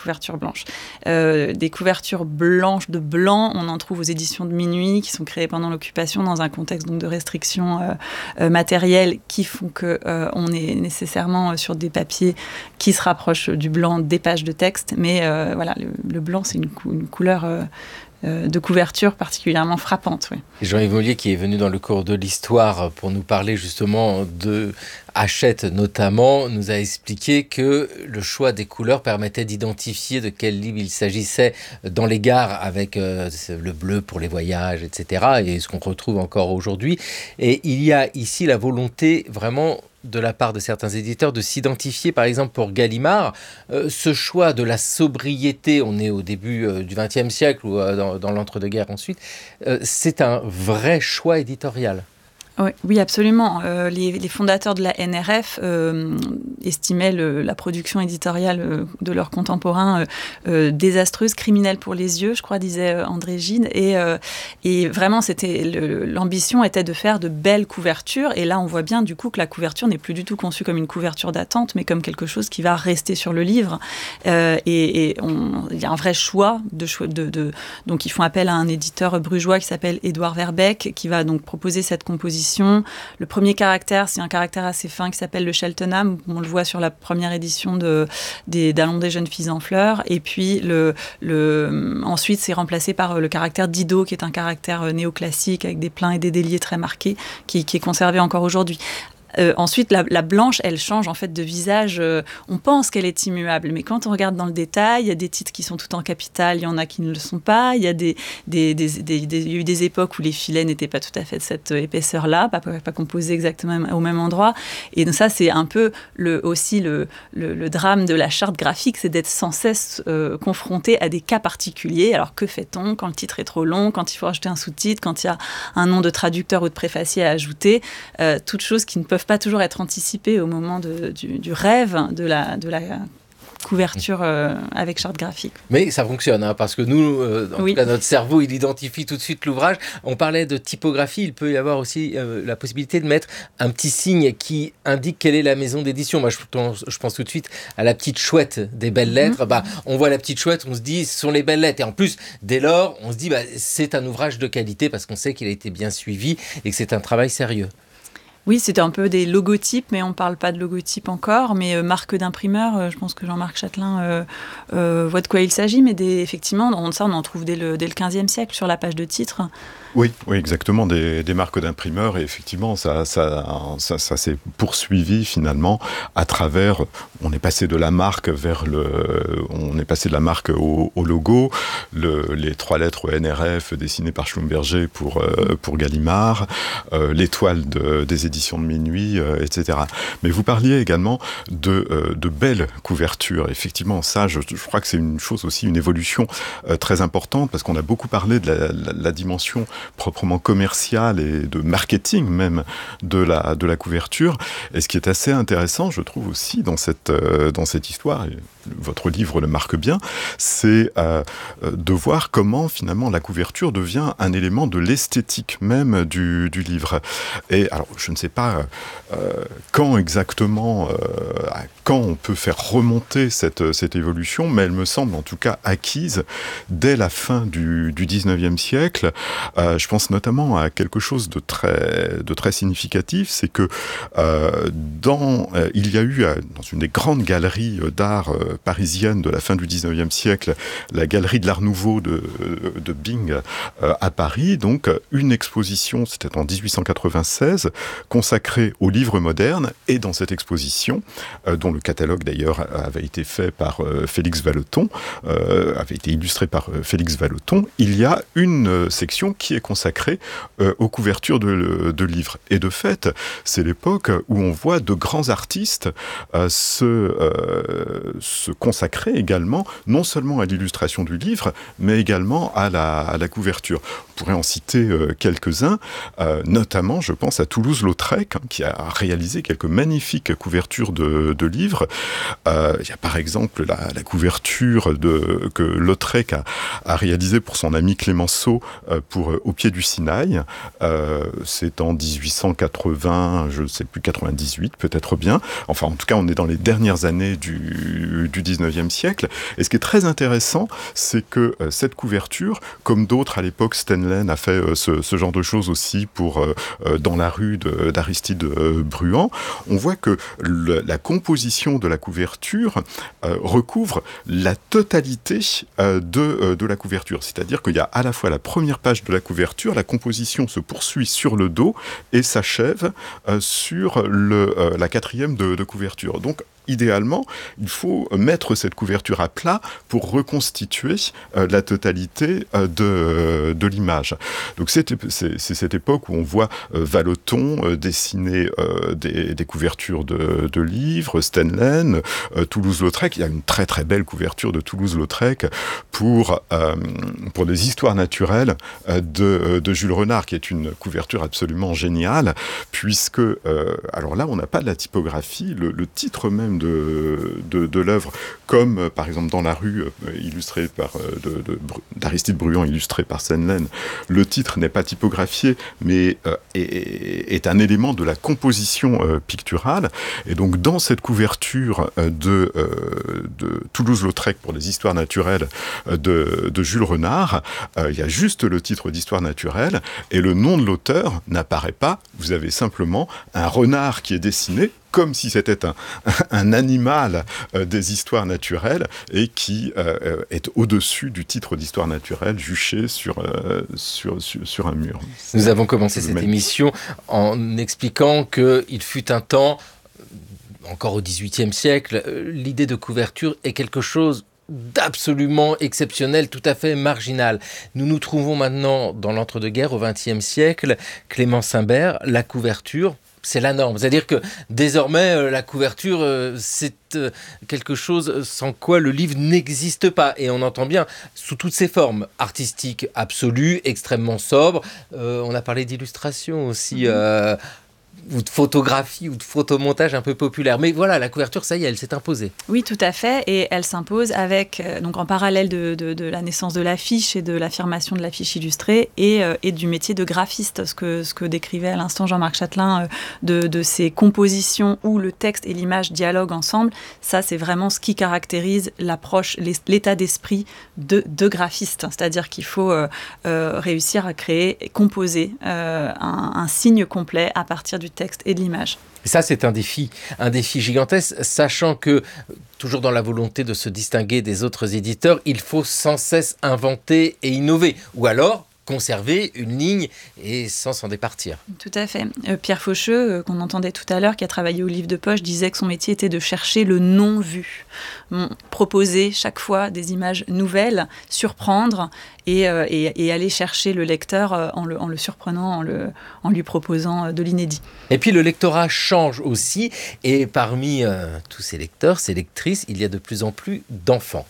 couvertures blanches. Des couvertures blanches de blanc, on en trouve aux éditions de Minuit, qui sont créées pendant l'occupation dans un contexte donc de restrictions matérielles qui font qu'on est nécessairement sur des papiers qui se rapprochent du blanc des pages de texte. Mais voilà, le blanc, c'est une couleur de couverture particulièrement frappante. Oui. Jean-Yves Mollier, qui est venu dans le cours de l'histoire pour nous parler justement de Hachette notamment, nous a expliqué que le choix des couleurs permettait d'identifier de quel livre il s'agissait dans les gares, avec le bleu pour les voyages, etc. Et ce qu'on retrouve encore aujourd'hui. Et il y a ici la volonté vraiment de la part de certains éditeurs de s'identifier, par exemple pour Gallimard, ce choix de la sobriété, on est au début du XXe siècle ou dans l'entre-deux-guerres ensuite, c'est un vrai choix éditorial. Oui, absolument. Les fondateurs de la NRF estimaient la production éditoriale de leurs contemporains désastreuse, criminelle pour les yeux, je crois, disait André Gide. Et vraiment, l'ambition était de faire de belles couvertures. Et là, on voit bien du coup que la couverture n'est plus du tout conçue comme une couverture d'attente, mais comme quelque chose qui va rester sur le livre. Il y a un vrai choix. Donc, ils font appel à un éditeur brugeois qui s'appelle Édouard Verbeek, qui va donc proposer cette composition. Le premier caractère, c'est un caractère assez fin qui s'appelle le Cheltenham. On le voit sur la première édition d'Allons des jeunes filles en fleurs. Et puis, ensuite, c'est remplacé par le caractère Didot, qui est un caractère néoclassique avec des pleins et des déliés très marqués, qui est conservé encore aujourd'hui. Ensuite, la blanche, elle change en fait de visage. On pense qu'elle est immuable, mais quand on regarde dans le détail, il y a des titres qui sont tout en capitale, il y en a qui ne le sont pas. Il y a il y a eu des époques où les filets n'étaient pas tout à fait de cette épaisseur-là, pas composés exactement au même endroit. Et donc ça, c'est un peu aussi le drame de la charte graphique, c'est d'être sans cesse confronté à des cas particuliers. Alors que fait-on quand le titre est trop long, quand il faut rajouter un sous-titre, quand il y a un nom de traducteur ou de préfacier à ajouter, toutes choses qui ne peuvent pas toujours être anticipées au moment du rêve de la couverture avec charte graphique. Mais ça fonctionne, parce que nous, en tout cas, notre cerveau, il identifie tout de suite l'ouvrage. On parlait de typographie, il peut y avoir aussi la possibilité de mettre un petit signe qui indique quelle est la maison d'édition. Moi, je pense tout de suite à la petite chouette des belles lettres. On voit la petite chouette, on se dit, ce sont les belles lettres. Et en plus, dès lors, on se dit, c'est un ouvrage de qualité parce qu'on sait qu'il a été bien suivi et que c'est un travail sérieux. Oui, c'était un peu des logotypes, mais on ne parle pas de logotypes encore. Mais marque d'imprimeur, je pense que Jean-Marc Chatelain voit de quoi il s'agit. Mais effectivement, on en trouve dès le XVe siècle sur la page de titre. Oui, exactement, des marques d'imprimeurs. Et effectivement, ça s'est poursuivi finalement à travers. On est passé de la marque on est passé de la marque au logo, les 3 lettres NRF dessinées par Schlumberger pour Gallimard, l'étoile des éditions de Minuit, etc. Mais vous parliez également de belles couvertures. Effectivement, ça, je crois que c'est une chose aussi, une évolution très importante, parce qu'on a beaucoup parlé de la dimension proprement commerciale et de marketing même de la couverture. Et ce qui est assez intéressant, je trouve aussi dans cette histoire, et votre livre le marque bien, c'est de voir comment finalement la couverture devient un élément de l'esthétique même du livre. Et alors, je ne sais pas quand exactement, quand on peut faire remonter cette évolution, mais elle me semble en tout cas acquise dès la fin du 19e siècle. Je pense notamment à quelque chose de très significatif, c'est que il y a eu dans une des grandes galeries d'art parisiennes de la fin du 19e siècle, la galerie de l'Art Nouveau de Bing à Paris, donc une exposition, c'était en 1896, consacrée aux livres modernes, et dans cette exposition, dont le catalogue d'ailleurs avait été fait par Félix Vallotton, avait été illustré par Félix Vallotton, il y a une section qui est consacrée aux couvertures de livres. Et de fait, c'est l'époque où on voit de grands artistes se consacrer également, non seulement à l'illustration du livre, mais également à la couverture. On pourrait en citer quelques-uns, notamment, je pense à Toulouse-Lautrec, Toulouse-Lautrec, qui a réalisé quelques magnifiques couvertures de livres. Il y a par exemple la couverture que Lautrec a réalisée pour son ami Clémenceau pour Au pied du Sinaï. C'est en 1880, je ne sais plus, 98 peut-être bien. Enfin, en tout cas, on est dans les dernières années du 19e siècle. Et ce qui est très intéressant, c'est que cette couverture, comme d'autres à l'époque, Stendhal a fait ce genre de choses aussi pour Dans la rue d'Aristide Bruand, on voit que la composition de la couverture recouvre la totalité de la couverture. C'est-à-dire qu'il y a à la fois la première page de la couverture, la composition se poursuit sur le dos et s'achève sur la quatrième de couverture. Donc, idéalement, il faut mettre cette couverture à plat pour reconstituer la totalité de l'image. Donc c'est cette époque où on voit Vallotton dessiner des couvertures de livres, Stendhal, Toulouse-Lautrec. Il y a une très très belle couverture de Toulouse-Lautrec pour des histoires naturelles de Jules Renard, qui est une couverture absolument géniale, puisque, alors là, on n'a pas de la typographie, le titre même de l'œuvre, comme par exemple Dans la rue, illustré d'Aristide Bruand, illustré par Stendhal. Le titre n'est pas typographié, mais est un élément de la composition picturale. Et donc dans cette couverture de Toulouse-Lautrec pour les histoires naturelles de Jules Renard, il y a juste le titre d'Histoire naturelle et le nom de l'auteur n'apparaît pas. Vous avez simplement un renard qui est dessiné comme si c'était un animal des histoires naturelles et qui est au-dessus du titre d'histoire naturelle juché sur un mur. Nous avons commencé cette émission en expliquant qu'il fut un temps, encore au XVIIIe siècle, l'idée de couverture est quelque chose d'absolument exceptionnel, tout à fait marginal. Nous nous trouvons maintenant dans l'entre-deux-guerres, au XXe siècle. Clément Simbert, la couverture, c'est la norme. C'est-à-dire que désormais, la couverture, c'est quelque chose sans quoi le livre n'existe pas. Et on entend bien sous toutes ses formes, artistiques absolues, extrêmement sobres. On a parlé d'illustration aussi, ou de photographie ou de photomontage un peu populaire. Mais voilà, la couverture, ça y est, elle s'est imposée. Oui, tout à fait. Et elle s'impose avec, donc en parallèle de la naissance de l'affiche et de l'affirmation de l'affiche illustrée et du métier de graphiste, ce que décrivait à l'instant Jean-Marc Chatelain, de ces compositions où le texte et l'image dialoguent ensemble. Ça, c'est vraiment ce qui caractérise l'approche, l'état d'esprit de graphiste. C'est-à-dire qu'il faut réussir à créer, composer un signe complet à partir du texte et de l'image. Et ça, c'est un défi gigantesque, sachant que, toujours dans la volonté de se distinguer des autres éditeurs, il faut sans cesse inventer et innover. Ou alors conserver une ligne et sans s'en départir. Tout à fait. Pierre Faucheux, qu'on entendait tout à l'heure, qui a travaillé au livre de poche, disait que son métier était de chercher le non-vu. Proposer chaque fois des images nouvelles, surprendre et aller chercher le lecteur en le surprenant, en lui proposant de l'inédit. Et puis le lectorat change aussi, et parmi tous ces lecteurs, ces lectrices, il y a de plus en plus d'enfants.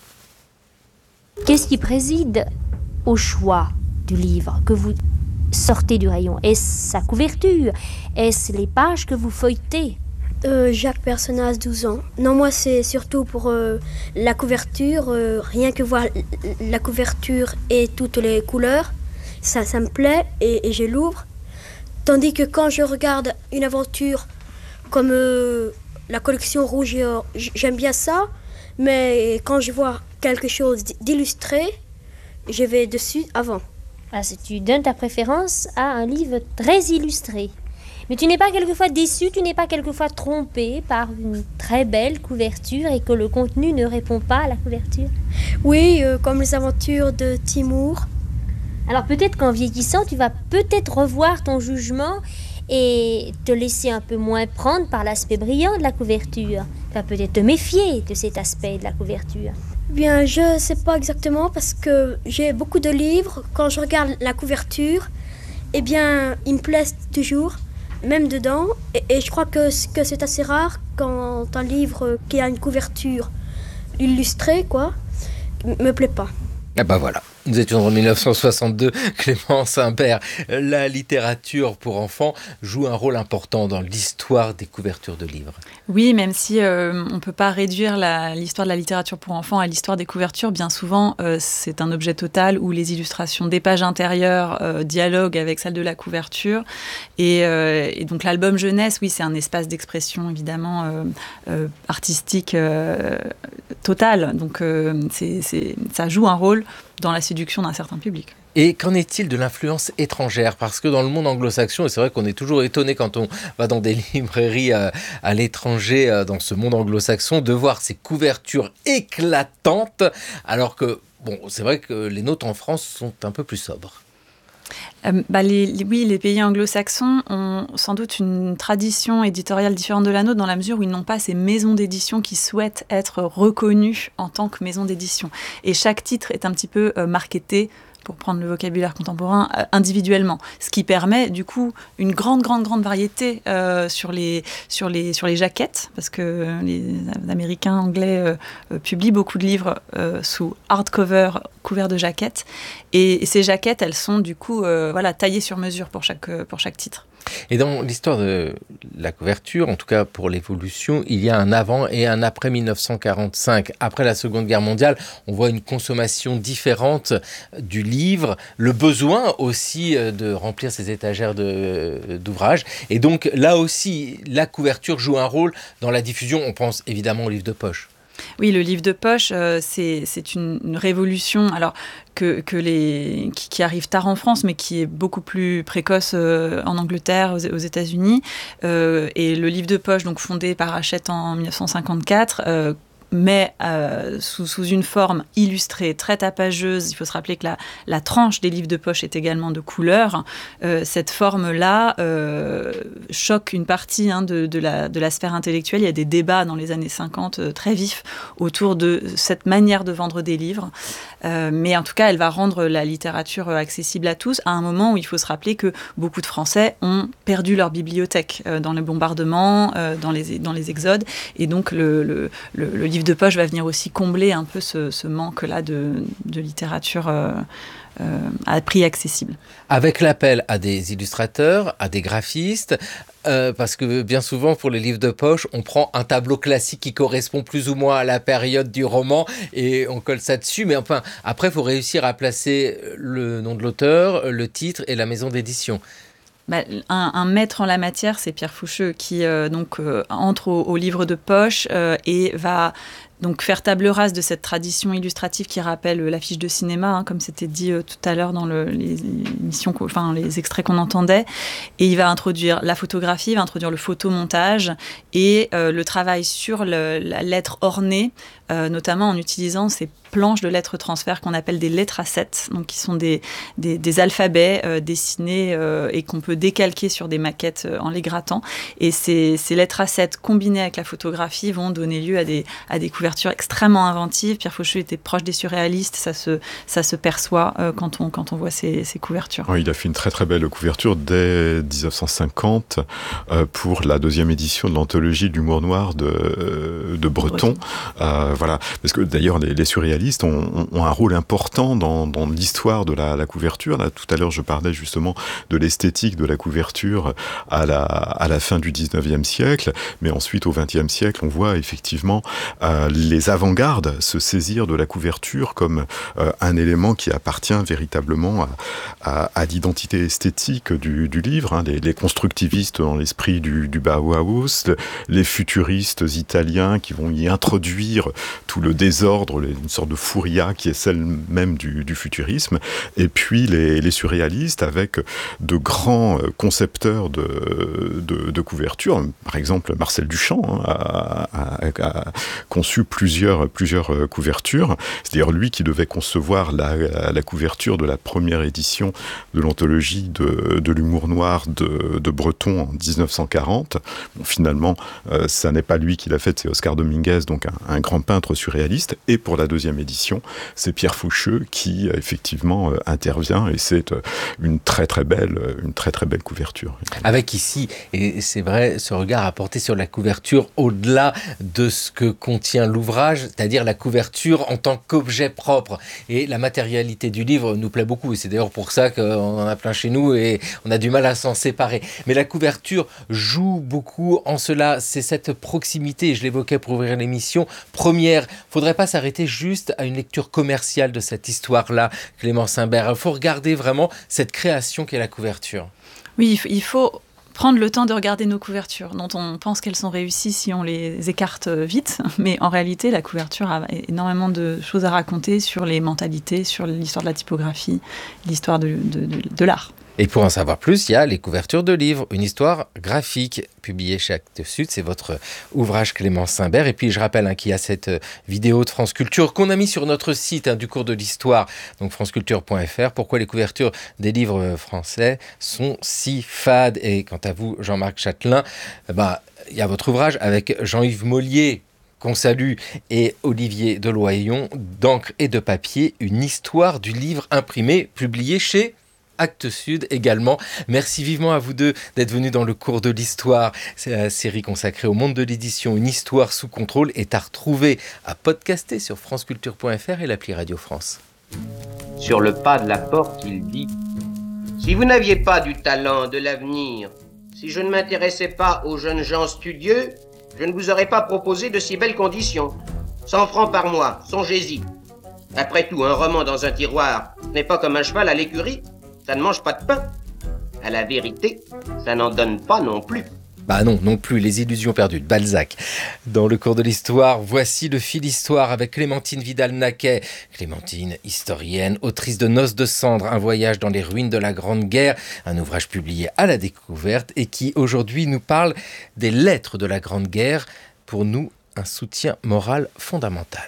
Qu'est-ce qui préside au choix du livre que vous sortez du rayon? Est-ce sa couverture? Est-ce les pages que vous feuilletez? Jacques Personnaz, 12 ans. Non, moi c'est surtout pour la couverture, rien que voir la couverture et toutes les couleurs, ça me plaît et je l'ouvre. Tandis que quand je regarde une aventure comme la collection Rouge et Or, j'aime bien ça, mais quand je vois quelque chose d'illustré, je vais dessus avant. Ah, tu donnes ta préférence à un livre très illustré. Mais tu n'es pas quelquefois déçu, tu n'es pas quelquefois trompé par une très belle couverture et que le contenu ne répond pas à la couverture? Oui, comme les aventures de Timur. Alors peut-être qu'en vieillissant, tu vas peut-être revoir ton jugement et te laisser un peu moins prendre par l'aspect brillant de la couverture. Tu vas peut-être te méfier de cet aspect de la couverture. Bien, je ne sais pas exactement parce que j'ai beaucoup de livres. Quand je regarde la couverture, eh bien, ils me plaisent toujours, même dedans. Et je crois que c'est assez rare quand un livre qui a une couverture illustrée, me plaît pas. Ah bah voilà. Nous étions en 1962, Clémence Imbert. La littérature pour enfants joue un rôle important dans l'histoire des couvertures de livres. Oui, même si on ne peut pas réduire l'histoire de la littérature pour enfants à l'histoire des couvertures, bien souvent c'est un objet total où les illustrations des pages intérieures dialoguent avec celles de la couverture. Et donc l'album jeunesse, oui, c'est un espace d'expression évidemment artistique total. Donc ça joue un rôle dans la séduction d'un certain public. Et qu'en est-il de l'influence étrangère ? Parce que dans le monde anglo-saxon, et c'est vrai qu'on est toujours étonné quand on va dans des librairies à l'étranger, dans ce monde anglo-saxon, de voir ces couvertures éclatantes, alors que, bon, c'est vrai que les nôtres en France sont un peu plus sobres. Les pays anglo-saxons ont sans doute une tradition éditoriale différente de la nôtre dans la mesure où ils n'ont pas ces maisons d'édition qui souhaitent être reconnues en tant que maison d'édition. Et chaque titre est un petit peu marketé, pour prendre le vocabulaire contemporain, individuellement. Ce qui permet, du coup, une grande variété sur les jaquettes, parce que les Américains anglais publient beaucoup de livres sous hardcover, couverts de jaquettes. Et ces jaquettes, elles sont, du coup, taillées sur mesure pour chaque titre. Et dans l'histoire de la couverture, en tout cas pour l'évolution, il y a un avant et un après 1945. Après la Seconde Guerre mondiale, on voit une consommation différente du livre, le besoin aussi de remplir ses étagères d'ouvrages. Et donc là aussi, la couverture joue un rôle dans la diffusion. On pense évidemment au livre de poche. Oui, le livre de poche, c'est une révolution qui arrive tard en France, mais qui est beaucoup plus précoce en Angleterre, aux États-Unis. Et le livre de poche, donc fondé par Hachette en 1954, mais sous une forme illustrée, très tapageuse. Il faut se rappeler que la tranche des livres de poche est également de couleur. Cette forme-là choque une partie de la sphère intellectuelle. Il y a des débats dans les années 50 très vifs autour de cette manière de vendre des livres. Mais en tout cas, elle va rendre la littérature accessible à tous à un moment où il faut se rappeler que beaucoup de Français ont perdu leur bibliothèque dans les bombardements, dans les exodes. Et donc, le livre de poche va venir aussi combler un peu ce manque-là de littérature à prix accessible. Avec l'appel à des illustrateurs, à des graphistes, parce que bien souvent pour les livres de poche, on prend un tableau classique qui correspond plus ou moins à la période du roman et on colle ça dessus. Mais enfin, après, il faut réussir à placer le nom de l'auteur, le titre et la maison d'édition. Un maître en la matière, c'est Pierre Foucheux, qui entre au livre de poche et va donc faire table rase de cette tradition illustrative qui rappelle l'affiche de cinéma, comme c'était dit tout à l'heure dans les extraits qu'on entendait. Et il va introduire la photographie, il va introduire le photomontage et le travail sur la lettre ornée, notamment en utilisant ces planches de lettres transfert qu'on appelle des lettres A7, donc qui sont des alphabets dessinés et qu'on peut décalquer sur des maquettes en les grattant. Et ces lettres A7 combinées avec la photographie vont donner lieu à des couvertures extrêmement inventives. Pierre Faucheux était proche des surréalistes, ça se perçoit quand on voit ces couvertures. Oui, il a fait une très très belle couverture dès 1950 pour la deuxième édition de l'anthologie de l'humour noir de Breton. Voilà, parce que d'ailleurs les surréalistes ont un rôle important dans l'histoire de la couverture. Là, tout à l'heure, je parlais justement de l'esthétique de la couverture à la fin du 19e siècle, mais ensuite au 20e siècle, on voit effectivement les avant-gardes se saisir de la couverture comme un élément qui appartient véritablement à l'identité esthétique du livre. Les constructivistes dans l'esprit du Bauhaus, les futuristes italiens qui vont y introduire tout le désordre, une sorte de furia qui est celle même du futurisme, et puis les surréalistes avec de grands concepteurs de couverture. Par exemple, Marcel Duchamp a conçu plusieurs couvertures. C'est-à-dire lui qui devait concevoir la couverture de la première édition de l'anthologie de l'humour noir de Breton en 1940. Bon, finalement, ça n'est pas lui qui l'a fait, c'est Oscar Dominguez, donc un grand peintre surréaliste. Et pour la deuxième édition, c'est Pierre Faucheux qui effectivement intervient, et c'est une très très belle couverture. Avec ici, et c'est vrai, ce regard à porter sur la couverture au-delà de ce que contient l'ouvrage, c'est-à-dire la couverture en tant qu'objet propre. Et la matérialité du livre nous plaît beaucoup, et c'est d'ailleurs pour ça qu'on en a plein chez nous et on a du mal à s'en séparer. Mais la couverture joue beaucoup en cela, c'est cette proximité, je l'évoquais pour ouvrir l'émission, première. Il ne faudrait pas s'arrêter juste à une lecture commerciale de cette histoire-là, Clémence Imbert. Il faut regarder vraiment cette création qu'est la couverture. Oui, il faut prendre le temps de regarder nos couvertures, dont on pense qu'elles sont réussies si on les écarte vite. Mais en réalité, la couverture a énormément de choses à raconter sur les mentalités, sur l'histoire de la typographie, l'histoire de l'art. Et pour en savoir plus, il y a les couvertures de livres, une histoire graphique, publiée chez Actes Sud. C'est votre ouvrage, Clémence Imbert. Et puis, je rappelle qu'il y a cette vidéo de France Culture qu'on a mis sur notre site du cours de l'histoire, donc franceculture.fr. Pourquoi les couvertures des livres français sont si fades. Et quant à vous, Jean-Marc Châtelain, il y a votre ouvrage avec Jean-Yves Mollier, qu'on salue, et Olivier Deloyon, d'encre et de papier, une histoire du livre imprimé, publié chez Actes Sud également. Merci vivement à vous deux d'être venus dans le cours de l'histoire. C'est la série consacrée au monde de l'édition. Une histoire sous contrôle est à retrouver, à podcaster sur franceculture.fr et l'appli Radio France. Sur le pas de la porte, il dit : si vous n'aviez pas du talent, de l'avenir, si je ne m'intéressais pas aux jeunes gens studieux, je ne vous aurais pas proposé de si belles conditions. 100 francs par mois, songez-y. Après tout, un roman dans un tiroir n'est pas comme un cheval à l'écurie. Ça ne mange pas de pain. À la vérité, ça n'en donne pas non plus. Non plus, les illusions perdues de Balzac. Dans le cours de l'histoire, voici le fil histoire avec Clémentine Vidal-Naquet. Clémentine, historienne, autrice de Noces de cendres, un voyage dans les ruines de la Grande Guerre, un ouvrage publié à la découverte et qui aujourd'hui nous parle des lettres de la Grande Guerre. Pour nous, un soutien moral fondamental.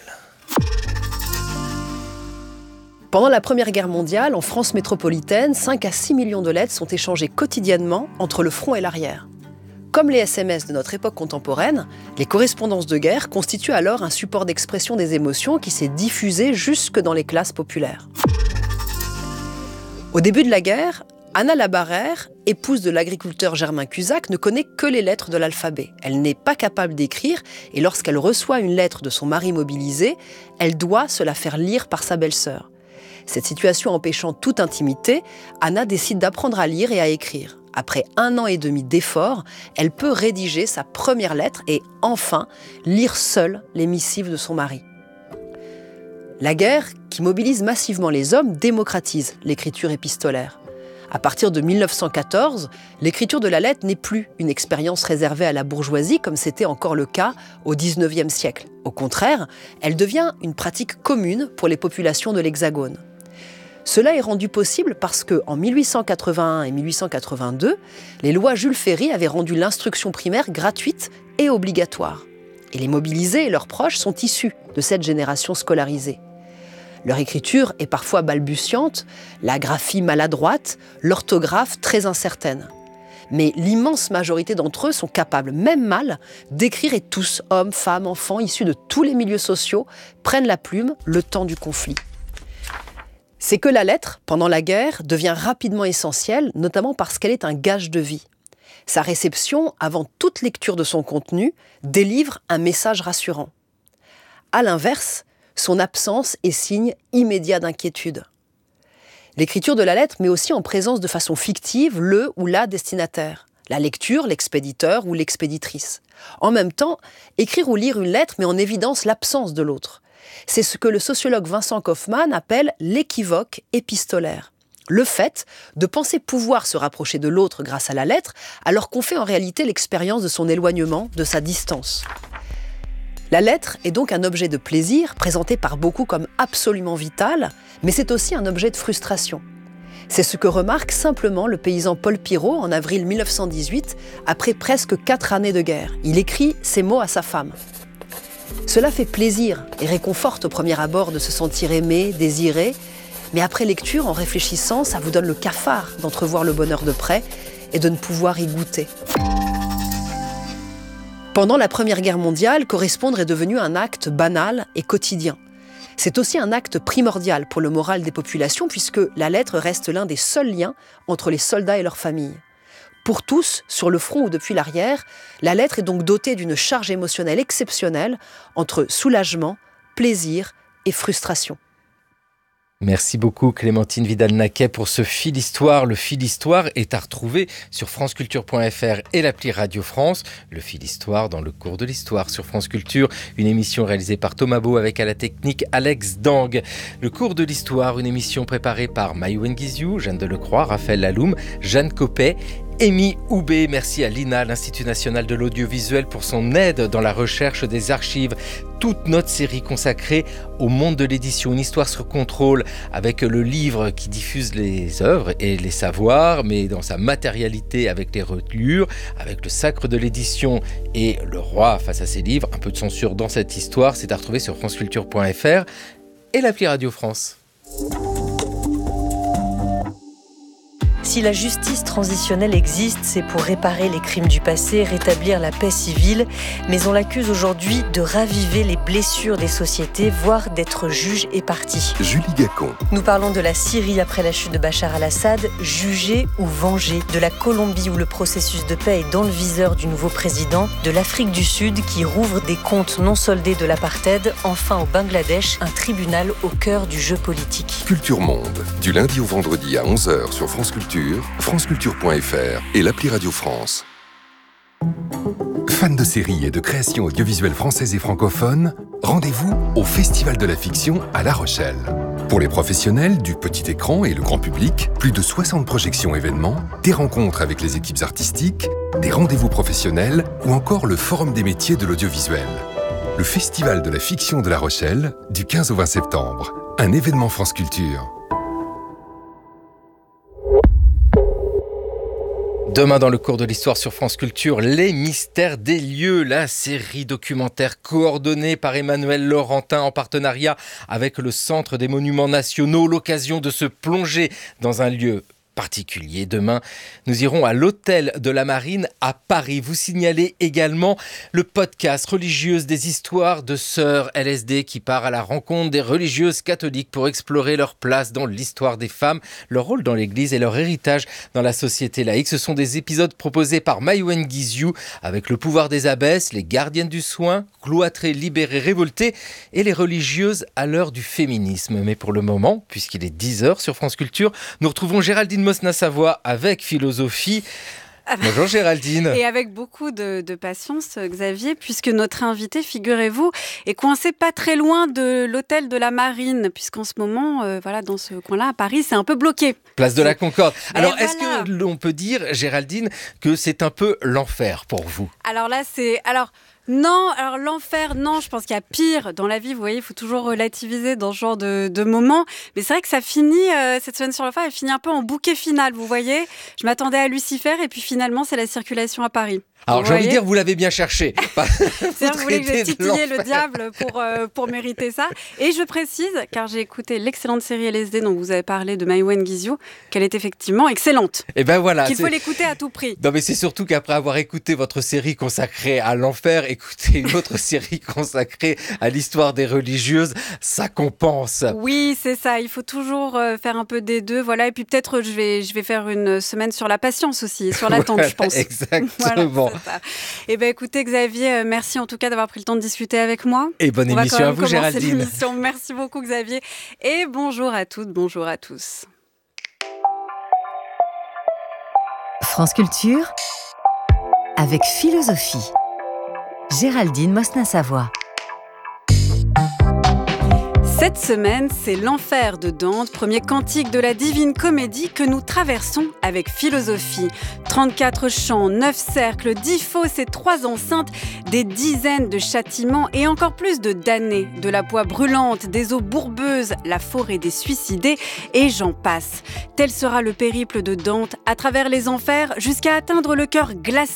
Pendant la Première Guerre mondiale, en France métropolitaine, 5 à 6 millions de lettres sont échangées quotidiennement entre le front et l'arrière. Comme les SMS de notre époque contemporaine, les correspondances de guerre constituent alors un support d'expression des émotions qui s'est diffusé jusque dans les classes populaires. Au début de la guerre, Anna Labarrère, épouse de l'agriculteur Germain Cusack, ne connaît que les lettres de l'alphabet. Elle n'est pas capable d'écrire et lorsqu'elle reçoit une lettre de son mari mobilisé, elle doit se la faire lire par sa belle-sœur. Cette situation empêchant toute intimité, Anna décide d'apprendre à lire et à écrire. Après 1 an et demi d'efforts, elle peut rédiger sa première lettre et enfin lire seule les missives de son mari. La guerre, qui mobilise massivement les hommes, démocratise l'écriture épistolaire. À partir de 1914, l'écriture de la lettre n'est plus une expérience réservée à la bourgeoisie comme c'était encore le cas au XIXe siècle. Au contraire, elle devient une pratique commune pour les populations de l'Hexagone. Cela est rendu possible parce qu'en 1881 et 1882, les lois Jules Ferry avaient rendu l'instruction primaire gratuite et obligatoire. Et les mobilisés et leurs proches sont issus de cette génération scolarisée. Leur écriture est parfois balbutiante, la graphie maladroite, l'orthographe très incertaine. Mais l'immense majorité d'entre eux sont capables, même mal, d'écrire et tous, hommes, femmes, enfants, issus de tous les milieux sociaux, prennent la plume le temps du conflit. C'est que la lettre, pendant la guerre, devient rapidement essentielle, notamment parce qu'elle est un gage de vie. Sa réception, avant toute lecture de son contenu, délivre un message rassurant. À l'inverse, son absence est signe immédiat d'inquiétude. L'écriture de la lettre met aussi en présence de façon fictive le ou la destinataire, la lecture, l'expéditeur ou l'expéditrice. En même temps, écrire ou lire une lettre met en évidence l'absence de l'autre. C'est ce que le sociologue Vincent Kaufmann appelle l'équivoque épistolaire. Le fait de penser pouvoir se rapprocher de l'autre grâce à la lettre, alors qu'on fait en réalité l'expérience de son éloignement, de sa distance. La lettre est donc un objet de plaisir, présenté par beaucoup comme absolument vital, mais c'est aussi un objet de frustration. C'est ce que remarque simplement le paysan Paul Pirot en avril 1918, après presque 4 années de guerre. Il écrit ces mots à sa femme. Cela fait plaisir et réconforte au premier abord de se sentir aimé, désiré, mais après lecture, en réfléchissant, ça vous donne le cafard d'entrevoir le bonheur de près et de ne pouvoir y goûter. Pendant la Première Guerre mondiale, correspondre est devenu un acte banal et quotidien. C'est aussi un acte primordial pour le moral des populations puisque la lettre reste l'un des seuls liens entre les soldats et leurs familles. Pour tous, sur le front ou depuis l'arrière, la lettre est donc dotée d'une charge émotionnelle exceptionnelle entre soulagement, plaisir et frustration. Merci beaucoup Clémentine Vidal-Naquet pour ce fil histoire. Le fil histoire est à retrouver sur franceculture.fr et l'appli Radio France. Le fil histoire dans le cours de l'histoire sur France Culture. Une émission réalisée par Thomas Beau avec à la technique Alex Dang. Le cours de l'histoire, une émission préparée par Maïwen Guizou, Jeanne Delecroix, Raphaël Laloum, Jeanne Copet, Amy Houbé. Merci à l'INA, l'Institut National de l'Audiovisuel, pour son aide dans la recherche des archives. Toute notre série consacrée au monde de l'édition, une histoire sur contrôle, avec le livre qui diffuse les œuvres et les savoirs, mais dans sa matérialité avec les reliures, avec le sacre de l'édition et le roi face à ses livres. Un peu de censure dans cette histoire, c'est à retrouver sur franceculture.fr et l'appli Radio France. Si la justice transitionnelle existe, c'est pour réparer les crimes du passé, rétablir la paix civile, mais on l'accuse aujourd'hui de raviver les blessures des sociétés, voire d'être juge et partie. Julie Gacon. Nous parlons de la Syrie après la chute de Bachar al-Assad, jugé ou vengé, de la Colombie où le processus de paix est dans le viseur du nouveau président, de l'Afrique du Sud qui rouvre des comptes non soldés de l'apartheid, enfin au Bangladesh, un tribunal au cœur du jeu politique. Culture Monde, du lundi au vendredi à 11h sur France Culture, franceculture.fr et l'appli Radio France. Fans de séries et de créations audiovisuelles françaises et francophones, rendez-vous au Festival de la Fiction à La Rochelle. Pour les professionnels du petit écran et le grand public, plus de 60 projections événements, des rencontres avec les équipes artistiques, des rendez-vous professionnels ou encore le Forum des métiers de l'audiovisuel. Le Festival de la Fiction de La Rochelle, du 15 au 20 septembre. Un événement France Culture. Demain, dans le cours de l'histoire sur France Culture, Les Mystères des lieux, la série documentaire coordonnée par Emmanuel Laurentin en partenariat avec le Centre des Monuments Nationaux. L'occasion de se plonger dans un lieu particulier. Demain, nous irons à l'Hôtel de la Marine à Paris. Vous signalez également le podcast Religieuses des histoires de sœurs LSD qui part à la rencontre des religieuses catholiques pour explorer leur place dans l'histoire des femmes, leur rôle dans l'Église et leur héritage dans la société laïque. Ce sont des épisodes proposés par Maïwen Guizou avec le pouvoir des abbesses, les gardiennes du soin, cloîtrées, libérées, révoltées et les religieuses à l'heure du féminisme. Mais pour le moment, puisqu'il est 10h sur France Culture, nous retrouvons Géraldine Mosna-Savoie avec Philosophie. Bonjour Géraldine. Et avec beaucoup de patience, Xavier, puisque notre invité, figurez-vous, est coincé pas très loin de l'hôtel de la Marine, puisqu'en ce moment, dans ce coin-là, à Paris, c'est un peu bloqué. Place de la Concorde. Alors, est-ce que l'on peut dire, Géraldine, que c'est un peu l'enfer pour vous ? Alors là, non, alors l'enfer, non, je pense qu'il y a pire dans la vie, vous voyez, il faut toujours relativiser dans ce genre de moments, mais c'est vrai que ça finit, cette semaine sur l'enfer, elle finit un peu en bouquet final, vous voyez, je m'attendais à Lucifer et puis finalement c'est la circulation à Paris. Alors j'ai envie de dire, vous l'avez bien cherché. Vous voulez que j'ai titillé le diable pour mériter ça. Et je précise, car j'ai écouté l'excellente série LSD dont vous avez parlé de Maïwen Guizou, qu'elle est effectivement excellente. Et ben voilà. Qu'il faut l'écouter à tout prix. Non mais c'est surtout qu'après avoir écouté votre série consacrée à l'enfer, écouter une autre série consacrée à l'histoire des religieuses, ça compense. Oui, c'est ça. Il faut toujours faire un peu des deux. Voilà. Et puis peut-être je vais faire une semaine sur la patience aussi, sur l'attente, voilà, je pense. Exactement. Voilà. Eh bien, écoutez, Xavier, merci en tout cas d'avoir pris le temps de discuter avec moi. Et bonne émission à vous, Géraldine. Merci beaucoup, Xavier. Et bonjour à toutes, bonjour à tous. France Culture, avec Philosophie. Géraldine Mosna-Savoie. Cette semaine, c'est l'enfer de Dante, premier cantique de la Divine Comédie que nous traversons avec Philosophie. 34 chants, 9 cercles, 10 fosses et 3 enceintes, des dizaines de châtiments et encore plus de damnés, de la poix brûlante, des eaux bourbeuses, la forêt des suicidés et j'en passe. Tel sera le périple de Dante à travers les enfers jusqu'à atteindre le cœur glacé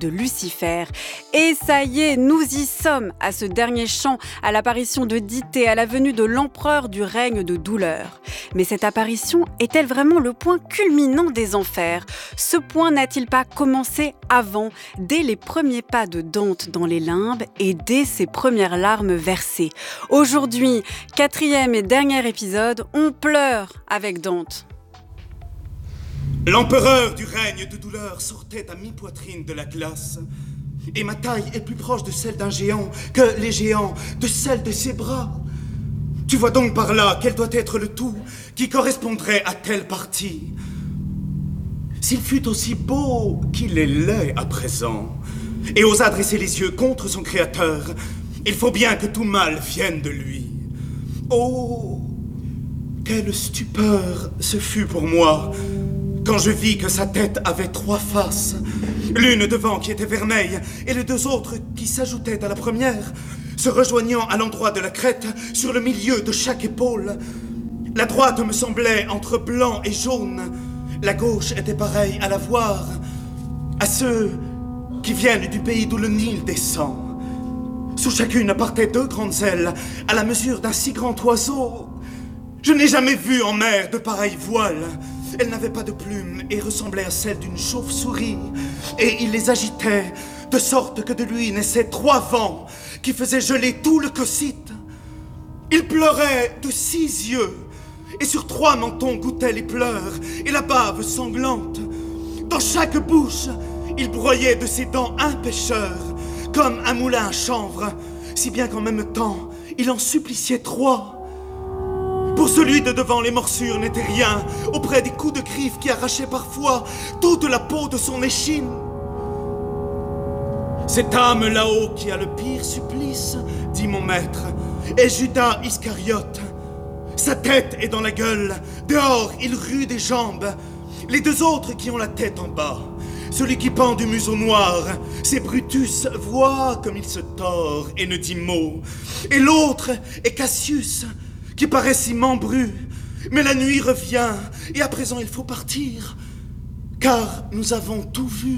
de Lucifer. Et ça y est, nous y sommes, à ce dernier chant, à l'apparition de Dithée, à la venue de l'empereur du règne de douleur. Mais cette apparition est-elle vraiment le point culminant des enfers ? Ce point n'a-t-il pas commencé avant, dès les premiers pas de Dante dans les limbes et dès ses premières larmes versées ? Aujourd'hui, 4e et dernier épisode, on pleure avec Dante. L'empereur du règne de douleur sortait à mi-poitrine de la glace, et ma taille est plus proche de celle d'un géant que les géants de celle de ses bras. Tu vois donc par là quel doit être le tout qui correspondrait à telle partie. S'il fut aussi beau qu'il est laid à présent, et ose dresser les yeux contre son créateur, il faut bien que tout mal vienne de lui. Oh, quelle stupeur ce fut pour moi quand je vis que sa tête avait 3 faces, l'une devant qui était vermeille et les 2 autres qui s'ajoutaient à la première, se rejoignant à l'endroit de la crête sur le milieu de chaque épaule. La droite me semblait entre blanc et jaune, la gauche était pareille à la voir à ceux qui viennent du pays d'où le Nil descend. Sous chacune partaient 2 grandes ailes à la mesure d'un si grand oiseau. Je n'ai jamais vu en mer de pareilles voiles. Elle n'avait pas de plumes et ressemblait à celle d'une chauve-souris. Et il les agitait, de sorte que de lui naissaient 3 vents qui faisaient geler tout le Cocyte. Il pleurait de 6 yeux, et sur 3 mentons goûtaient les pleurs et la bave sanglante. Dans chaque bouche, il broyait de ses dents un pêcheur, comme un moulin à chanvre, si bien qu'en même temps, il en suppliciait 3. Pour celui de devant, les morsures n'étaient rien, auprès des coups de griffe qui arrachaient parfois toute la peau de son échine. Cette âme là-haut qui a le pire supplice, dit mon maître, est Judas Iscariote. Sa tête est dans la gueule, dehors il rue des jambes. Les 2 autres qui ont la tête en bas, celui qui pend du museau noir, c'est Brutus, vois comme il se tord et ne dit mot. Et l'autre est Cassius, qui paraît si membru, mais la nuit revient, et à présent il faut partir, car nous avons tout vu.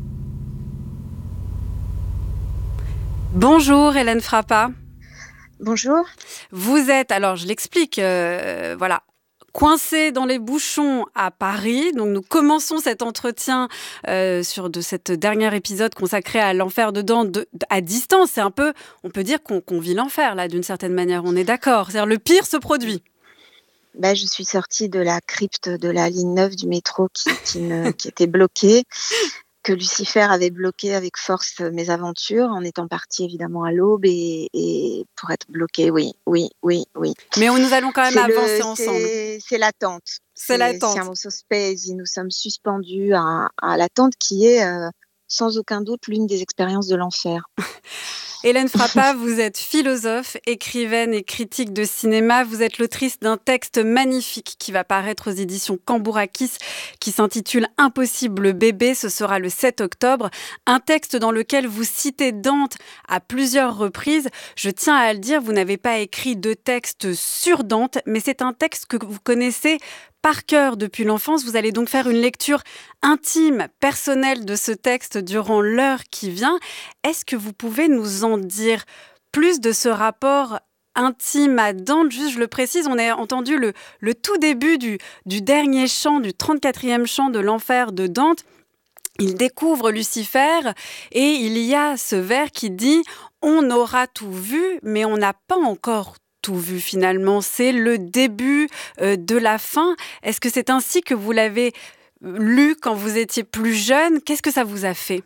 Bonjour Hélène Frappa. Bonjour. Vous êtes, alors je l'explique, voilà, coincée dans les bouchons à Paris. Donc nous commençons cet entretien de cet dernier épisode consacré à l'enfer de Dante à distance. C'est un peu, on peut dire qu'on vit l'enfer là d'une certaine manière, on est d'accord. C'est-à-dire le pire se produit. Je suis sortie de la crypte de la ligne 9 du métro qui était bloquée, que Lucifer avait bloqué avec force mes aventures, en étant partie évidemment à l'aube et pour être bloquée, oui. Mais nous allons quand même avancer ensemble. C'est l'attente. C'est l'attente. Siamo sospesi, nous sommes suspendus à l'attente qui est sans aucun doute l'une des expériences de l'enfer. Hélène Frappa, vous êtes philosophe, écrivaine et critique de cinéma. Vous êtes l'autrice d'un texte magnifique qui va paraître aux éditions Cambourakis, qui s'intitule « Impossible bébé ». Ce sera le 7 octobre. Un texte dans lequel vous citez Dante à plusieurs reprises. Je tiens à le dire, vous n'avez pas écrit de texte sur Dante, mais c'est un texte que vous connaissez par cœur depuis l'enfance. Vous allez donc faire une lecture intime, personnelle de ce texte durant l'heure qui vient. Est-ce que vous pouvez nous en dire plus de ce rapport intime à Dante? Juste, je le précise, on a entendu le tout début du dernier chant, du 34e chant de l'enfer de Dante. Il découvre Lucifer et il y a ce vers qui dit « On aura tout vu, mais on n'a pas encore tout vu finalement. » C'est le début de la fin. Est-ce que c'est ainsi que vous l'avez lu quand vous étiez plus jeune? Qu'est-ce que ça vous a fait?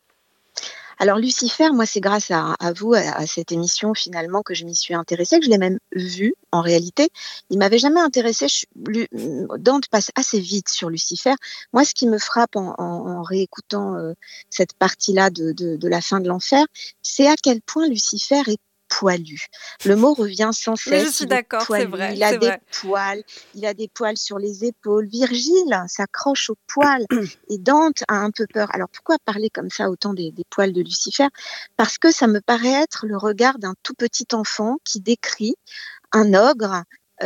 Alors Lucifer, moi c'est grâce à vous, à cette émission finalement que je m'y suis intéressée, que je l'ai même vu en réalité. Il m'avait jamais intéressée. Dante passe assez vite sur Lucifer. Moi ce qui me frappe en réécoutant cette partie-là de la fin de l'enfer, c'est à quel point Lucifer est poilu. Le mot revient sans cesse. Mais je suis d'accord, c'est vrai. Il a des poils sur les épaules. Virgile s'accroche aux poils et Dante a un peu peur. Alors pourquoi parler comme ça autant des poils de Lucifer? Parce que ça me paraît être le regard d'un tout petit enfant qui décrit un ogre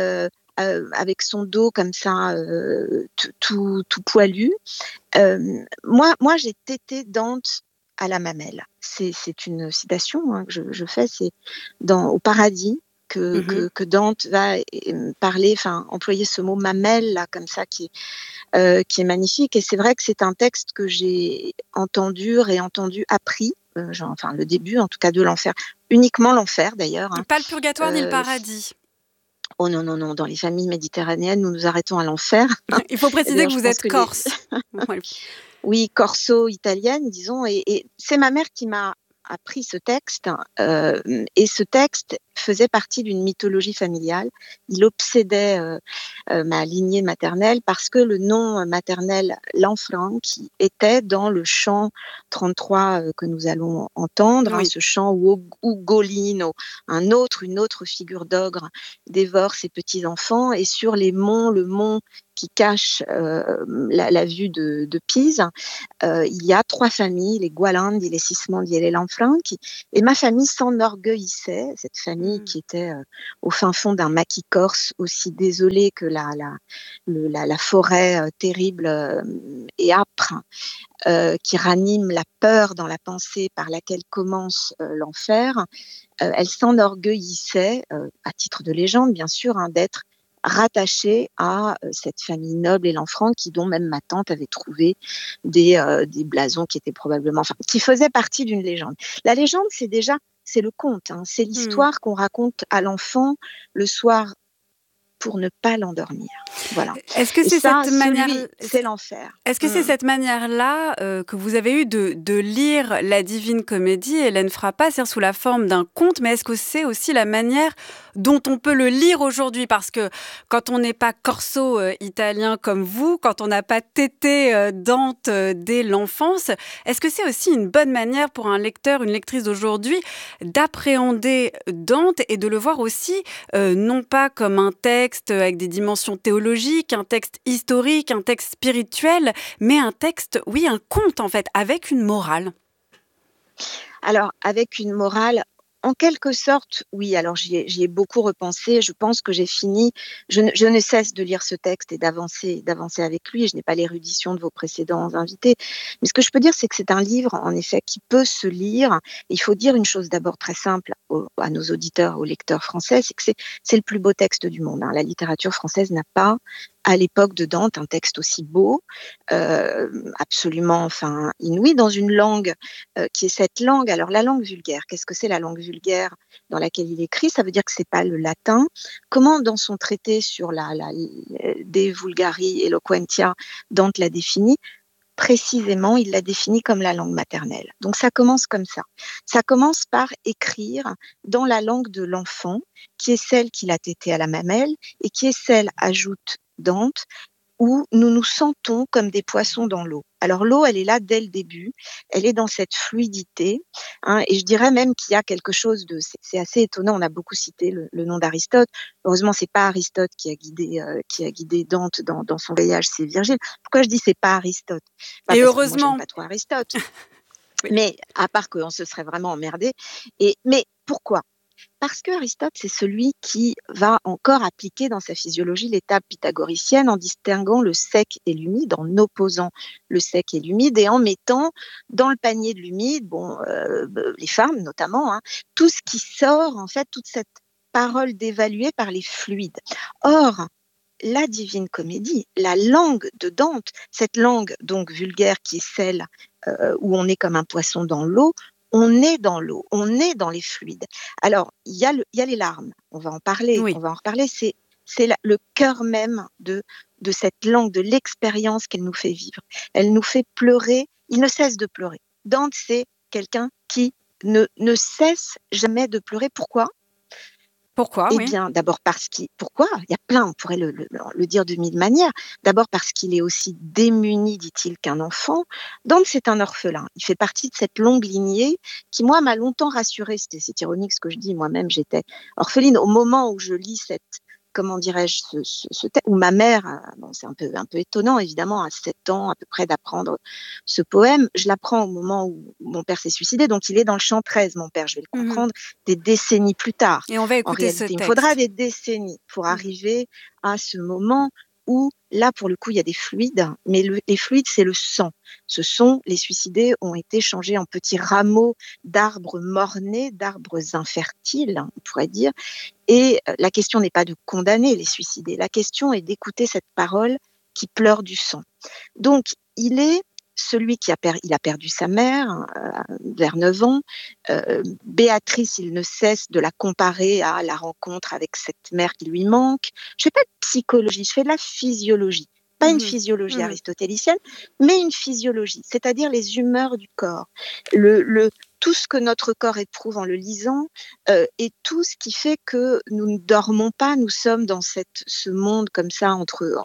avec son dos comme ça tout poilu. Moi j'ai tété Dante à la mamelle. C'est une citation hein, que je fais, c'est au paradis que Dante va parler, enfin employer ce mot mamelle là comme ça qui est magnifique. Et c'est vrai que c'est un texte que j'ai entendu, réentendu, appris. Enfin le début en tout cas de l'enfer, uniquement l'enfer d'ailleurs. Hein. Pas le purgatoire ni le paradis. Oh non, dans les familles méditerranéennes, nous nous arrêtons à l'enfer. Il faut préciser que vous êtes corse. Oui, corso-italienne, disons. Et c'est ma mère qui m'a appris ce texte. Et ce texte faisait partie d'une mythologie familiale. Il obsédait ma lignée maternelle parce que le nom maternel Lanfranchi était dans le chant 33 que nous allons entendre, hein, ce chant où Ugolino, une autre figure d'ogre, dévore ses petits-enfants. Et sur les monts, le mont qui cache la vue de Pise, il y a 3 familles, les Gualandi, les Sismondi et les Lanfranchi. Et ma famille s'enorgueillissait, cette famille qui était au fin fond d'un maquis corse, aussi désolé que la forêt terrible et âpre, qui ranime la peur dans la pensée par laquelle commence l'enfer. Elle s'enorgueillissait, à titre de légende bien sûr, hein, d'être rattachée à cette famille noble et Lanfranchi, dont même ma tante avait trouvé des blasons qui étaient probablement, enfin, qui faisaient partie d'une légende. La légende, c'est le conte, hein, c'est l'histoire qu'on raconte à l'enfant le soir pour ne pas l'endormir. Voilà. Est-ce que c'est cette manière, c'est l'enfer. Est-ce que c'est cette manière-là que vous avez eu de lire la Divine Comédie, Hélène Frappa, c'est-à-dire sous la forme d'un conte, mais est-ce que c'est aussi la manière dont on peut le lire aujourd'hui? Parce que quand on n'est pas corso-italien comme vous, quand on n'a pas tété Dante dès l'enfance, est-ce que c'est aussi une bonne manière pour un lecteur, une lectrice d'aujourd'hui, d'appréhender Dante et de le voir aussi, non pas comme un texte avec des dimensions théologiques, un texte historique, un texte spirituel, mais un texte, oui, un conte en fait, avec une morale. Alors, avec une morale, en quelque sorte, oui. Alors, j'y ai beaucoup repensé. Je pense que j'ai fini. Je ne cesse de lire ce texte et d'avancer avec lui. Je n'ai pas l'érudition de vos précédents invités. Mais ce que je peux dire, c'est que c'est un livre, en effet, qui peut se lire. Il faut dire une chose d'abord très simple à nos auditeurs, aux lecteurs français, c'est que c'est le plus beau texte du monde. Hein. La littérature française n'a pas, à l'époque de Dante, un texte aussi beau, absolument inouï, dans une langue qui est cette langue. Alors, la langue vulgaire, qu'est-ce que c'est la langue vulgaire dans laquelle il écrit? Ça veut dire que c'est pas le latin. Comment, dans son traité sur la De Vulgari Eloquentia, Dante l'a défini? Précisément, il l'a défini comme la langue maternelle. Donc, ça commence comme ça. Ça commence par écrire dans la langue de l'enfant, qui est celle qu'il a tétée à la mamelle, et qui est celle, ajoute Dante, où nous nous sentons comme des poissons dans l'eau. Alors l'eau, elle est là dès le début, elle est dans cette fluidité, hein, et je dirais même qu'il y a quelque chose c'est assez étonnant, on a beaucoup cité le nom d'Aristote. Heureusement, c'est pas Aristote qui a guidé Dante dans son voyage, c'est Virgile. Pourquoi je dis c'est pas Aristote? Et heureusement. Moi, j'aime pas trop Aristote. Oui. Mais à part qu'on se serait vraiment emmerdé. Mais pourquoi? Parce que Aristote, c'est celui qui va encore appliquer dans sa physiologie l'étape pythagoricienne en distinguant le sec et l'humide, en opposant le sec et l'humide et en mettant dans le panier de l'humide, les femmes notamment, hein, tout ce qui sort, en fait, toute cette parole dévaluée par les fluides. Or, la Divine Comédie, la langue de Dante, cette langue donc vulgaire qui est celle où on est comme un poisson dans l'eau, on est dans l'eau, on est dans les fluides. Alors, il y a les larmes, on va en parler, c'est le cœur même de cette langue, de l'expérience qu'elle nous fait vivre. Elle nous fait pleurer, il ne cesse de pleurer. Dante, c'est quelqu'un qui ne cesse jamais de pleurer. Pourquoi ? Pourquoi? Eh bien, d'abord parce qu'il... Pourquoi? Il y a plein, on pourrait le dire de mille manières. D'abord parce qu'il est aussi démuni, dit-il, qu'un enfant. Dante, c'est un orphelin. Il fait partie de cette longue lignée qui, moi, m'a longtemps rassurée. C'est ironique ce que je dis. Moi-même, j'étais orpheline. Au moment où je lis comment dirais-je, ce texte, où ma mère, c'est un peu étonnant, évidemment, à 7 ans à peu près d'apprendre ce poème. Je l'apprends au moment où mon père s'est suicidé, donc il est dans le chant 13, mon père, je vais le comprendre, des décennies plus tard. Et on va écouter ce texte. Il faudra des décennies pour arriver à ce moment où, là, pour le coup, il y a des fluides, mais les fluides, c'est le sang. Les suicidés ont été changés en petits rameaux d'arbres mort-nés, d'arbres infertiles, on pourrait dire. Et la question n'est pas de condamner les suicidés, la question est d'écouter cette parole qui pleure du sang. Donc, il est celui qui il a perdu sa mère vers 9 ans. Béatrice, il ne cesse de la comparer à la rencontre avec cette mère qui lui manque. Je ne fais pas de psychologie, je fais de la physiologie. Pas une physiologie aristotélicienne, mais une physiologie, c'est-à-dire les humeurs du corps. Tout ce que notre corps éprouve en le lisant et tout ce qui fait que nous ne dormons pas, nous sommes dans ce monde comme ça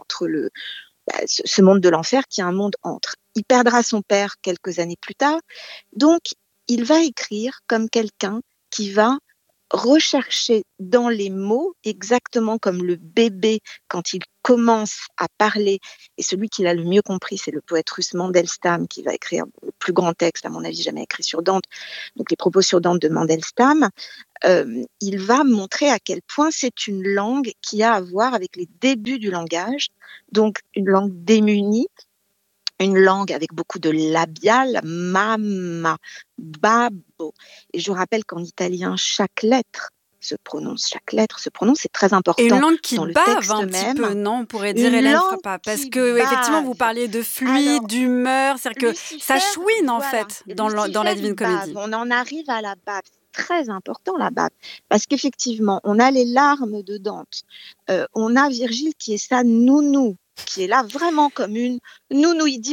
ce monde de l'enfer qui est un monde entre. Il perdra son père quelques années plus tard, donc il va écrire comme quelqu'un qui va rechercher dans les mots, exactement comme le bébé quand il commence à parler, et celui qui l'a le mieux compris, c'est le poète russe Mandelstam qui va écrire le plus grand texte, à mon avis, jamais écrit sur Dante, donc les propos sur Dante de Mandelstam. Il va montrer à quel point c'est une langue qui a à voir avec les débuts du langage, donc une langue démunie, une langue avec beaucoup de labial, mamma, babbo. Et je rappelle qu'en italien, chaque lettre se prononce, c'est très important. Et une langue qui dans le bave texte un même. petit peu, non? On pourrait dire, Hélène Frappa, parce que effectivement, vous parliez de fluide, d'humeur, c'est-à-dire que ça chouine en fait dans la Divine Comédie. On en arrive à la bave. Très important la bave, parce qu'effectivement, on a les larmes de Dante, on a Virgile qui est sa nounou, qui est là vraiment comme une nounou, il dit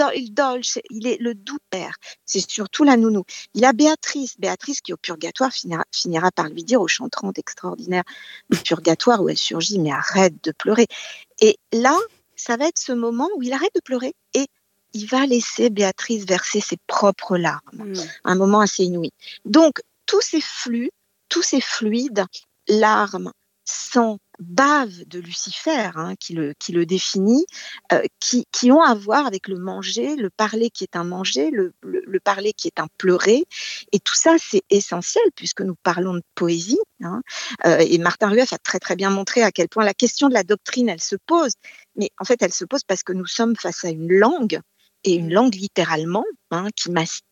il est le doux père, c'est surtout la nounou. Il a Béatrice qui au purgatoire finira par lui dire aux chantrantes extraordinaires du purgatoire où elle surgit, mais arrête de pleurer. Et là, ça va être ce moment où il arrête de pleurer et il va laisser Béatrice verser ses propres larmes, un moment assez inouï. Donc, tous ces flux, tous ces fluides, larmes, sang, bave de Lucifer, qui le définit, qui ont à voir avec le manger, le parler qui est un manger, le parler qui est un pleurer. Et tout ça, c'est essentiel puisque nous parlons de poésie. Et Martin Rueff a très très bien montré à quel point la question de la doctrine, elle se pose. Mais en fait, elle se pose parce que nous sommes face à une langue, et une langue littéralement, qui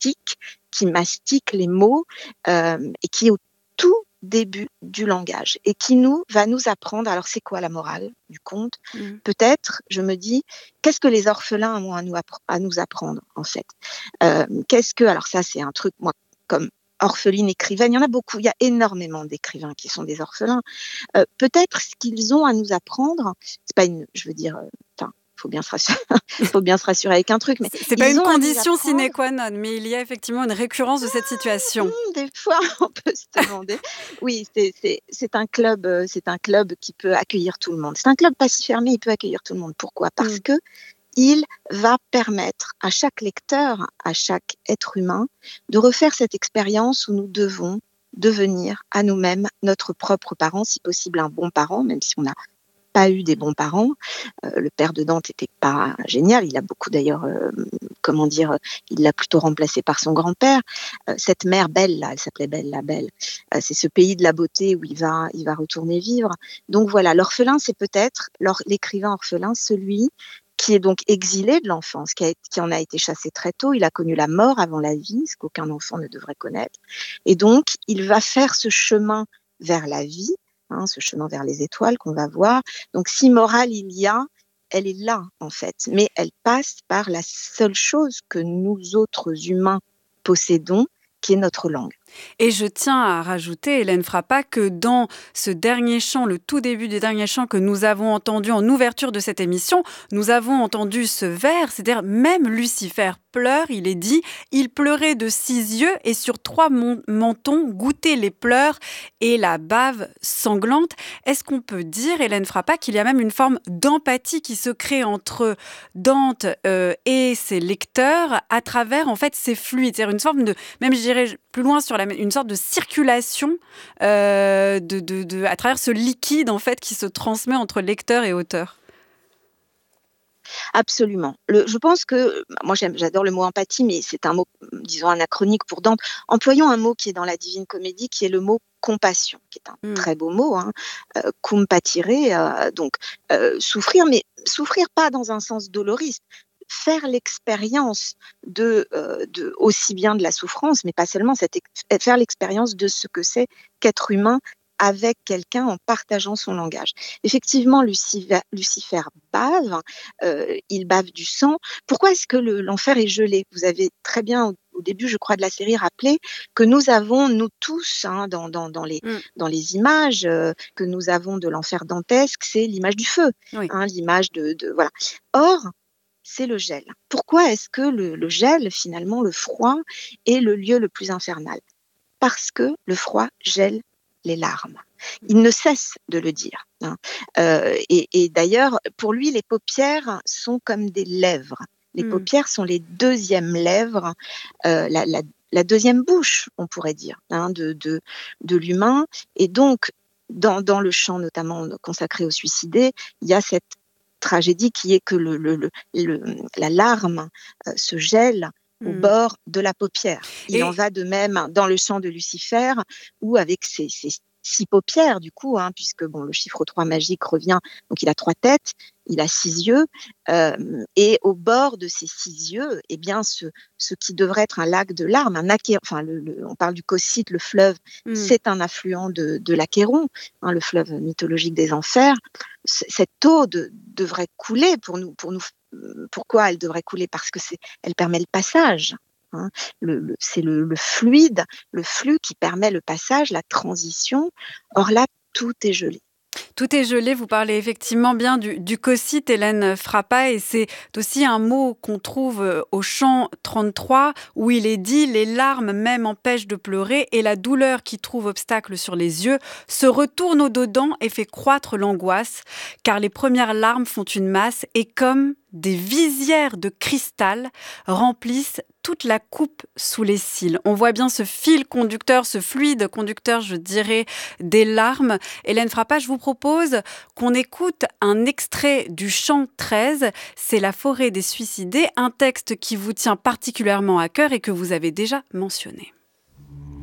mastique les mots et qui est au tout début du langage et qui va nous apprendre. Alors c'est quoi la morale du conte ? Peut-être, je me dis, qu'est-ce que les orphelins ont à nous apprendre en fait ? Alors ça c'est un truc, moi comme orpheline écrivaine, il y en a beaucoup, il y a énormément d'écrivains qui sont des orphelins. Peut-être ce qu'ils ont à nous apprendre, c'est pas faut bien se rassurer avec un truc, mais c'est pas une condition sine qua non, mais il y a effectivement une récurrence de cette situation. Des fois, on peut se demander. Oui, c'est un club qui peut accueillir tout le monde. C'est un club pas si fermé, il peut accueillir tout le monde. Pourquoi ? Parce que il va permettre à chaque lecteur, à chaque être humain, de refaire cette expérience où nous devons devenir à nous-mêmes notre propre parent, si possible un bon parent, même si on n'a pas eu des bons parents. Le père de Dante n'était pas génial. Il a beaucoup d'ailleurs, il l'a plutôt remplacé par son grand-père. Cette mère Belle, là, elle s'appelait Belle, la Belle. C'est ce pays de la beauté où il va retourner vivre. Donc voilà, l'orphelin, c'est peut-être l'écrivain orphelin, celui qui est donc exilé de l'enfance, qui en a été chassé très tôt. Il a connu la mort avant la vie, ce qu'aucun enfant ne devrait connaître. Et donc, il va faire ce chemin vers la vie, ce chemin vers les étoiles qu'on va voir. Donc, si morale il y a, elle est là, en fait. Mais elle passe par la seule chose que nous autres humains possédons, qui est notre langue. Et je tiens à rajouter, Hélène Frappa, que dans ce dernier chant, le tout début du dernier chant que nous avons entendu en ouverture de cette émission, nous avons entendu ce vers, c'est-à-dire même Lucifer pleure, il est dit, il pleurait de 6 yeux et sur 3 mentons goûtait les pleurs et la bave sanglante. Est-ce qu'on peut dire, Hélène Frappa, qu'il y a même une forme d'empathie qui se crée entre Dante et ses lecteurs à travers en fait ces fluides, c'est-à-dire une forme de, même je dirais plus loin sur une sorte de circulation à travers ce liquide en fait qui se transmet entre lecteur et auteur. Absolument. Je pense que, moi j'adore le mot empathie, mais c'est un mot, disons, anachronique pour Dante. Employons un mot qui est dans la Divine Comédie, qui est le mot compassion, qui est un très beau mot, compatire, donc souffrir, mais souffrir pas dans un sens doloriste, faire l'expérience aussi bien de la souffrance, mais pas seulement, faire l'expérience de ce que c'est qu'être humain avec quelqu'un en partageant son langage. Effectivement, Lucifer bave, il bave du sang. Pourquoi est-ce que l'enfer est gelé ? Vous avez très bien, au début, je crois, de la série, rappelé que nous avons, nous tous, dans les images que nous avons de l'enfer dantesque, c'est l'image du feu, l'image de voilà. Or, c'est le gel. Pourquoi est-ce que le gel, finalement, le froid, est le lieu le plus infernal ? Parce que le froid gèle les larmes. Il ne cesse de le dire. Et d'ailleurs, pour lui, les paupières sont comme des lèvres. Les paupières sont les deuxièmes lèvres, la deuxième bouche, on pourrait dire, de l'humain. Et donc, dans le chant notamment consacré aux suicidés, il y a cette tragédie qui est que la larme se gèle au bord de la paupière. Il en va de même dans le chant de Lucifer, où avec ses 6 paupières, du coup, puisque le chiffre 3 magique revient, donc il a 3 têtes, il a 6 yeux, et au bord de ces 6 yeux, eh bien, ce qui devrait être un lac de larmes, on parle du Cocyte, le fleuve, c'est un affluent de l'Achéron, le fleuve mythologique des enfers. Cette eau devrait couler pour nous. Pourquoi elle devrait couler ? Parce que elle permet le passage. C'est le fluide, le flux qui permet le passage, la transition. Or là, tout est gelé. Tout est gelé, vous parlez effectivement bien du Cocyte, Hélène Frappa, et c'est aussi un mot qu'on trouve au chant 33, où il est dit « Les larmes même empêchent de pleurer, et la douleur qui trouve obstacle sur les yeux se retourne au-dedans et fait croître l'angoisse, car les premières larmes font une masse, et comme des visières de cristal remplissent toute la coupe sous les cils. » On voit bien ce fil conducteur, ce fluide conducteur, je dirais, des larmes. Hélène Frappa, je vous propose qu'on écoute un extrait du chant 13. C'est La forêt des suicidés, un texte qui vous tient particulièrement à cœur et que vous avez déjà mentionné.